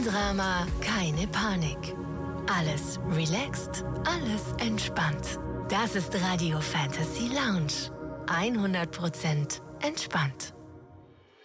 Drama, keine Panik. Alles relaxed, alles entspannt. Das ist Radio Fantasy Lounge. 100% entspannt.